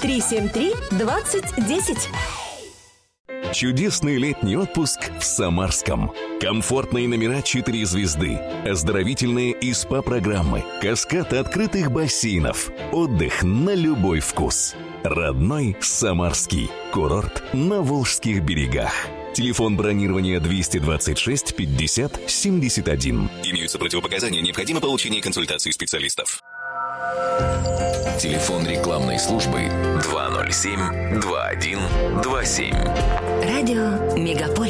373-2010. Чудесный летний отпуск в Самарском. Комфортные номера 4 звезды, оздоровительные и СПА-программы, каскад открытых бассейнов, отдых на любой вкус. Родной Самарский. Курорт на Волжских берегах. Телефон бронирования 226 50 71. Имеются противопоказания, необходимо получение консультации специалистов. Телефон рекламной службы 207 2127. Радио Мегаполис.